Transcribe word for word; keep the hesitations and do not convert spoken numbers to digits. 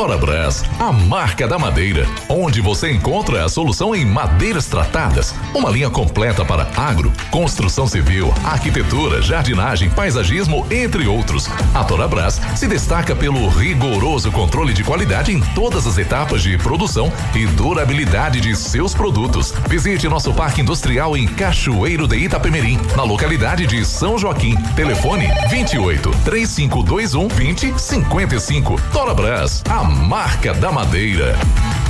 Torabras, a marca da madeira, onde você encontra a solução em madeiras tratadas, uma linha completa para agro, construção civil, arquitetura, jardinagem, paisagismo, entre outros. A Torabras se destaca pelo rigoroso controle de qualidade em todas as etapas de produção e durabilidade de seus produtos. Visite nosso parque industrial em Cachoeiro de Itapemirim, na localidade de São Joaquim. Telefone vinte e oito, três cinco dois um, vinte, cinquenta e cinco. Torabras, a marca da madeira.